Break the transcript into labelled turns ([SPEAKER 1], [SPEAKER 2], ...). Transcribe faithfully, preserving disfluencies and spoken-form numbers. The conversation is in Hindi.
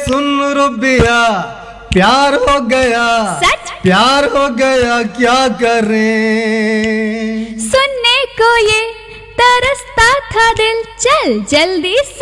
[SPEAKER 1] सुन रुबिया प्यार हो गया,
[SPEAKER 2] सच
[SPEAKER 1] प्यार हो गया क्या करें।
[SPEAKER 2] सुनने को ये तरसता था दिल, चल जल्दी